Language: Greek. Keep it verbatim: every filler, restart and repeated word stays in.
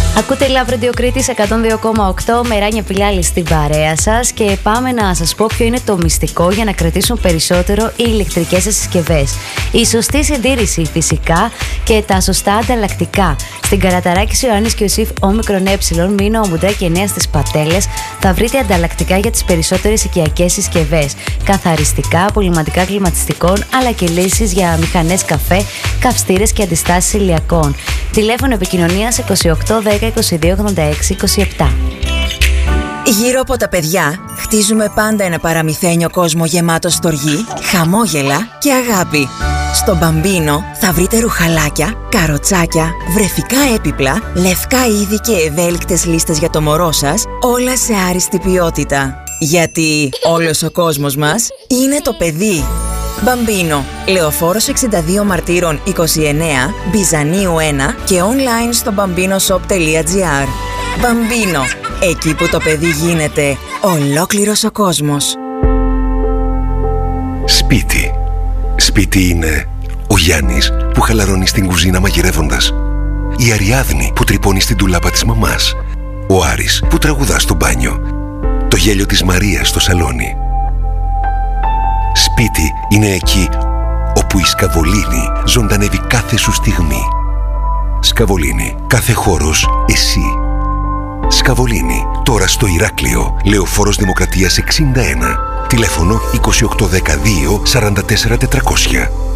Ακούτε Love Radio Κρήτης εκατόν δύο κόμμα οκτώ με Ράνια Πιλάλη στην παρέα σας και πάμε να σας πω ποιο είναι το μυστικό για να κρατήσουν περισσότερο οι ηλεκτρικές σας συσκευές. Η σωστή συντήρηση φυσικά και τα σωστά ανταλλακτικά. Στην Καραταράκης Ιωάννης και Ιωσήφ Όμικρον Ε, Μήνα Ομουντά και εννέα στις Πατέλες θα βρείτε ανταλλακτικά για τις περισσότερες οικιακές συσκευές. Καθαριστικά, απολυμματικά κλιματιστικών αλλά και λύσεις για μηχανές καφέ, καυστήρες και αντιστάσεις ηλιακών. Τηλέφωνο επικοινωνίας είκοσι οκτώ δέκα είκοσι δύο ογδόντα έξι είκοσι επτά. Γύρω από τα παιδιά χτίζουμε πάντα ένα παραμυθένιο κόσμο γεμάτο στοργή, χαμόγελα και αγάπη. Στο Μπαμπίνο θα βρείτε ρουχαλάκια, καροτσάκια, βρεφικά έπιπλα, λευκά είδη και ευέλικτες λίστες για το μωρό σας, όλα σε άριστη ποιότητα. Γιατί όλος ο κόσμος μας είναι το παιδί. Μπαμπίνο, Λεωφόρος εξήντα δύο Μαρτύρων είκοσι εννέα, Μπιζανίου ένα και online στο μπαμπίνοσοπ τελεία τζι άρ. Μπαμπίνο, εκεί που το παιδί γίνεται ολόκληρος ο κόσμος. Σπίτι. Σπίτι είναι ο Γιάννης που χαλαρώνει στην κουζίνα μαγειρεύοντας, η Αριάδνη που τρυπώνει στην τουλάπα της μαμάς, ο Άρης που τραγουδά στο μπάνιο, το γέλιο της Μαρίας στο σαλόνι. Σπίτι είναι εκεί όπου η Σκαβολίνη ζωντανεύει κάθε σου στιγμή. Σκαβολίνη, κάθε χώρος εσύ. Σκαβολίνη, τώρα στο Ηράκλειο, Λεωφόρος Δημοκρατίας εξήντα ένα. Τηλέφωνο είκοσι οκτώ δέκα δύο σαράντα τέσσερα τετρακόσια.